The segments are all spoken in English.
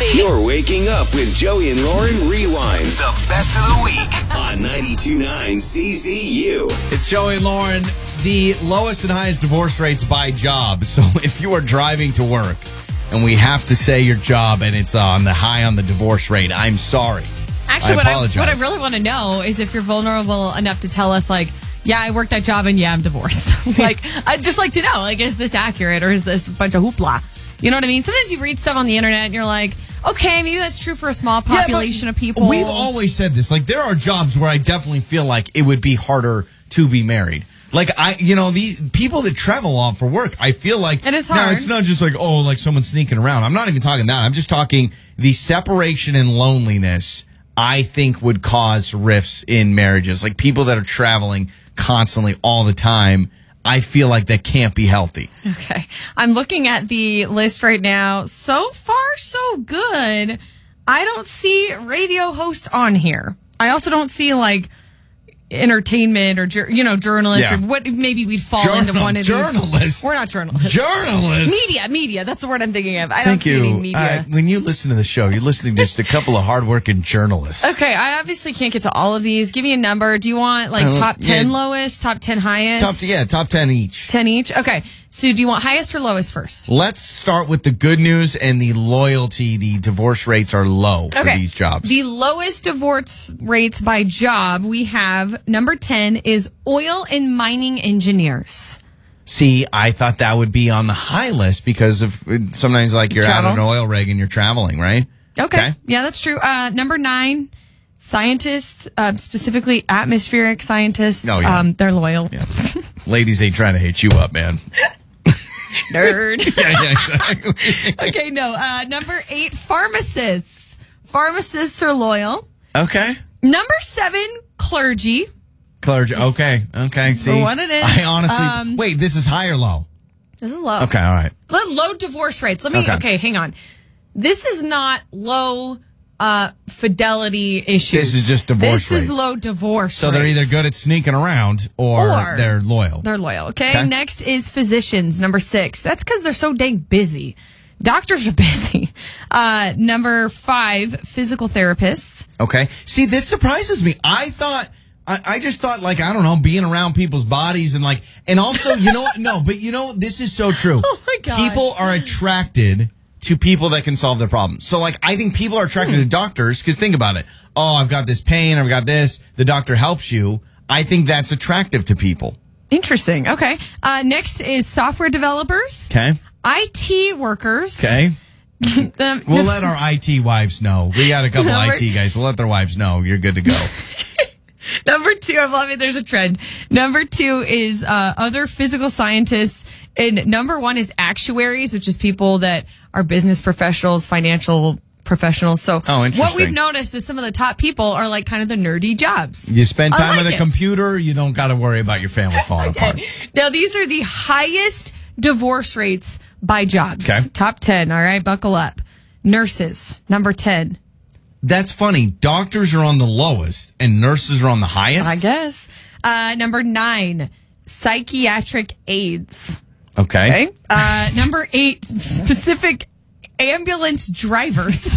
You're waking up with Joey and Lauren Rewind. The best of the week on 92.9 CZU. It's Joey and Lauren. The lowest and highest divorce rates by job. So if you are driving to work and we have to say your job and it's on the high on the divorse rate, I'm sorry. Actually, what I really want to know is if you're vulnerable enough to tell us, like, yeah, I worked that job and yeah, I'm divorced. Like, I'd just like to know, like, is this accurate or is this a bunch of hoopla? You know what I mean? Sometimes you read stuff on the internet and you're like, okay, maybe that's true for a small population of people. We've always said this. Like, there are jobs where I definitely feel like it would be harder to be married. Like, the people that travel a lot for work, I feel like... It is hard. No, it's not just like, oh, like someone sneaking around. I'm not even talking that. I'm just talking the separation and loneliness, I think, would cause rifts in marriages. Like, people that are traveling constantly all the time, I feel like that can't be healthy. Okay. I'm looking at the list right now. So far, so good. I don't see radio host on here. I also don't see, like, entertainment or journalists, or what maybe we'd fall into one of these. Journalists. We're not journalists. Journalists. Media. That's the word I'm thinking of. I Thank don't see any media. When you listen to the show, you're listening to just a couple of hardworking journalists. Okay, I obviously can't get to all of these. Give me a number. Do you want top 10 lowest, top 10 highest? Top 10 each. 10 each? Okay. So do you want highest or lowest first? Let's start with the good news and the loyalty. The divorce rates are low for these jobs. The lowest divorce rates by job we have, number 10, is oil and mining engineers. See, I thought that would be on the high list because of sometimes like you're out on an oil rig and you're traveling, right? Okay. Yeah, that's true. Number 9, scientists, specifically atmospheric scientists. Oh, yeah. They're loyal. Yeah. Ladies ain't trying to hit you up, man. Nerd. Yeah, exactly. Okay, no. Number 8, pharmacists. Pharmacists are loyal. Okay. Number 7, clergy. Clergy. Okay. See, for what it is. I honestly wait. This is high or low? This is low. Okay. All right. Low divorce rates. Okay, hang on. This is not low fidelity issues. This is just divorce rates. This is low divorce So they're either good at sneaking around or they're loyal. They're loyal. Okay. Next is physicians. Number 6. That's because they're so dang busy. Doctors are busy. Number 5, physical therapists. Okay. See, this surprises me. I just thought, like, I don't know, being around people's bodies and also, you know what? No, but this is so true. Oh my God. People are attracted to people that can solve their problems. So, like, I think people are attracted to doctors because think about it. Oh, I've got this pain. I've got this. The doctor helps you. I think that's attractive to people. Interesting. Okay. Next is software developers. Okay. IT workers. Okay. We'll let our IT wives know. We got a couple IT guys. We'll let their wives know. You're good to go. Number 2, I'm loving there's a trend. Number 2 is other physical scientists. And number 1 is actuaries, which is people that are business professionals, financial professionals. So what we've noticed is some of the top people are like kind of the nerdy jobs. You spend time with a computer, you don't got to worry about your family falling apart. Now, these are the highest divorce rates by jobs. Okay. Top 10, all right? Buckle up. Nurses, number 10. That's funny. Doctors are on the lowest and nurses are on the highest? I guess. Number 9, psychiatric aides. Okay. Number 8, specific ambulance drivers.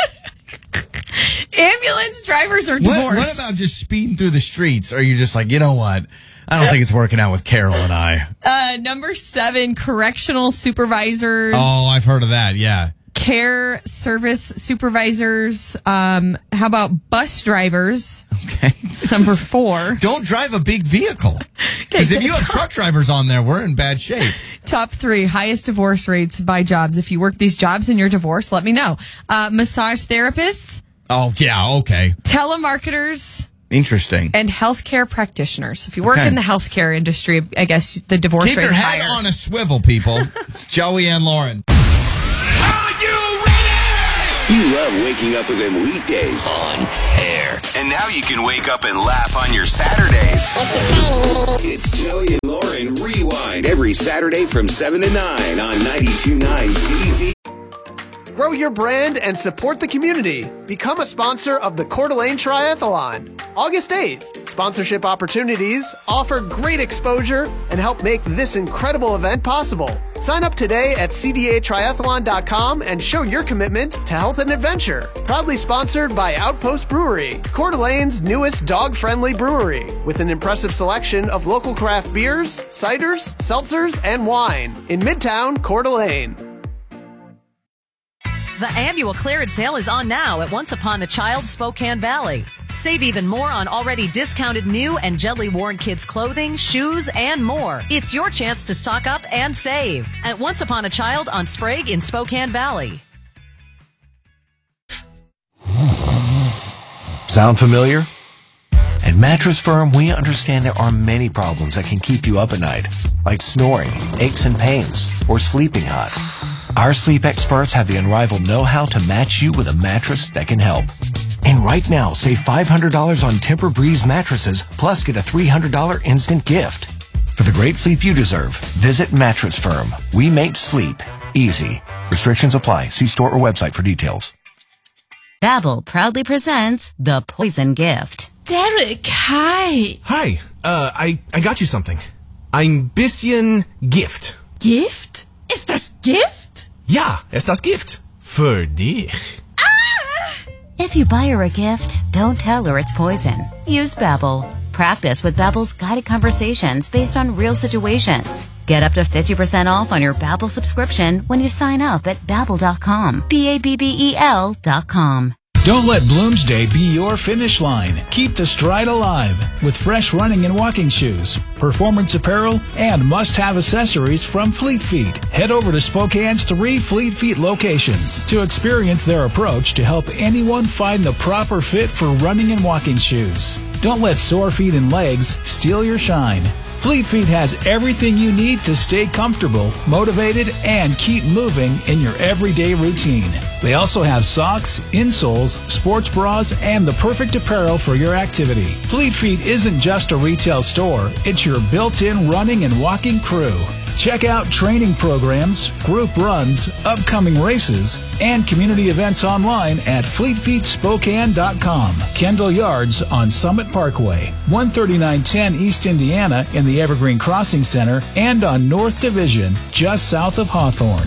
Ambulance drivers are divorced. What about just speeding through the streets? Or are you just like, you know what? I don't think it's working out with Carol and I. Number 7, correctional supervisors. Oh, I've heard of that. Yeah. Care service supervisors. How about bus drivers? Okay. Number 4. Don't drive a big vehicle. Because if you have truck drivers on there, we're in bad shape. Top 3, highest divorce rates by jobs. If you work these jobs and you're divorced, let me know. Massage therapists. Oh, yeah. Okay. Telemarketers. Interesting. And healthcare practitioners. If you work in the healthcare industry, I guess the divorce rate is higher. Keep your head on a swivel, people. It's Joey and Lauren. Are you ready? You love waking up with them weekdays on air. And now you can wake up and laugh on your Saturdays. It's Joey and Lauren Rewind every Saturday from 7 to 9 on 92.9 CZ. Grow your brand and support the community. Become a sponsor of the Coeur d'Alene Triathlon. August 8th. Sponsorship opportunities offer great exposure and help make this incredible event possible. Sign up today at cdatriathlon.com and show your commitment to health and adventure. Proudly sponsored by Outpost Brewery, Coeur d'Alene's newest dog-friendly brewery, with an impressive selection of local craft beers, ciders, seltzers, and wine in Midtown Coeur d'Alene. The annual clearance sale is on now at Once Upon a Child Spokane Valley. Save even more on already discounted new and gently worn kids' clothing, shoes, and more. It's your chance to stock up and save at Once Upon a Child on Sprague in Spokane Valley. Sound familiar? At Mattress Firm, we understand there are many problems that can keep you up at night, like snoring, aches and pains, or sleeping hot. Our sleep experts have the unrivaled know-how to match you with a mattress that can help. And right now, save $500 on Tempur-Breeze mattresses, plus get a $300 instant gift. For the great sleep you deserve, visit Mattress Firm. We make sleep easy. Restrictions apply. See store or website for details. Babbel proudly presents The Poison Gift. Derek, hi. Hi, I got you something. Ein bisschen Gift. Gift? Ist das Gift? Ja, ist das Gift. Für dich. If you buy her a gift, don't tell her it's poison. Use Babbel. Practice with Babbel's guided conversations based on real situations. Get up to 50% off on your Babbel subscription when you sign up at Babbel.com. Babbel.com. Don't let Bloomsday be your finish line. Keep the stride alive with fresh running and walking shoes, performance apparel, and must-have accessories from Fleet Feet. Head over to Spokane's 3 Fleet Feet locations to experience their approach to help anyone find the proper fit for running and walking shoes. Don't let sore feet and legs steal your shine. Fleet Feet has everything you need to stay comfortable, motivated, and keep moving in your everyday routine. They also have socks, insoles, sports bras, and the perfect apparel for your activity. Fleet Feet isn't just a retail store, it's your built-in running and walking crew. Check out training programs, group runs, upcoming races, and community events online at FleetFeetSpokane.com. Kendall Yards on Summit Parkway, 13910 East Indiana in the Evergreen Crossing Center, and on North Division, just south of Hawthorne.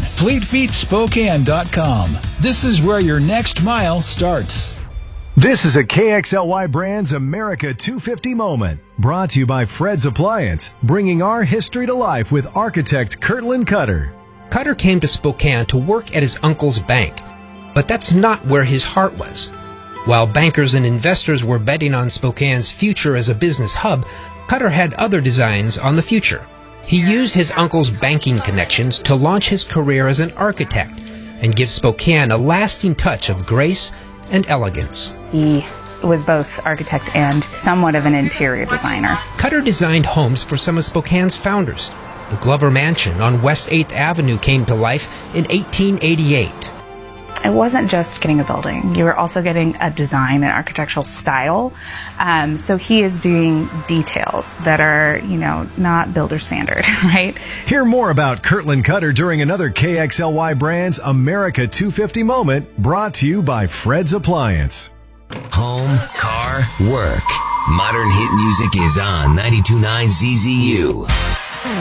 FleetFeetSpokane.com. This is where your next mile starts. This is a KXLY Brands America 250 moment, brought to you by Fred's Appliance, bringing our history to life with architect Kirtland Cutter. Cutter came to Spokane to work at his uncle's bank, but that's not where his heart was. While bankers and investors were betting on Spokane's future as a business hub, Cutter had other designs on the future. He used his uncle's banking connections to launch his career as an architect and give Spokane a lasting touch of grace and elegance. He was both architect and somewhat of an interior designer. Cutter designed homes for some of Spokane's founders. The Glover Mansion on West 8th Avenue came to life in 1888. It wasn't just getting a building. You were also getting a design and architectural style. So he is doing details that are, not builder standard, right? Hear more about Kirtland Cutter during another KXLY Brands America 250 moment, brought to you by Fred's Appliance. Home, car, work. Modern hit music is on 92.9 ZZU.